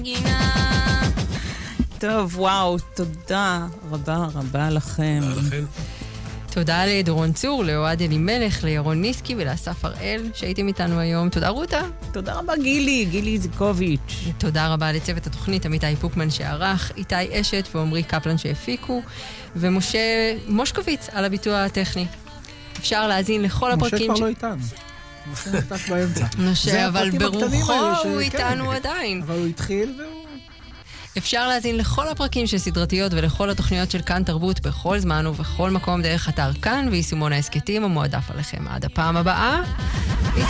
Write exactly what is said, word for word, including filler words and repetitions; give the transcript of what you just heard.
טוב, וואו, תודה רבה רבה לכם. תודה לכם. תודה לדורון צור, לאוהד אלימלך, לירון ניסקי ולאסף הראל שהייתם איתנו היום. תודה רותה. תודה רבה גילי, גילי זיקוביץ'. תודה רבה לצוות התוכנית, עמיתי פוקמן שערך, איתי אשת ועומרי קפלן שהפיקו, ומשה מושקוביץ על הביטוי הטכני. אפשר להזין לכל הפרקים... משה כבר לא איתנו. משה נתק באמצע. משה, אבל ברוחו הוא איתנו עדיין. אבל הוא התחיל והוא... אפשר להזין לכל הפרקים של סדרתיות ולכל התוכניות של כאן תרבות בכל זמן ובכל מקום דרך אתר כאן ויישומון העסקתים המועדף עליכם. עד הפעם הבאה, להתראות.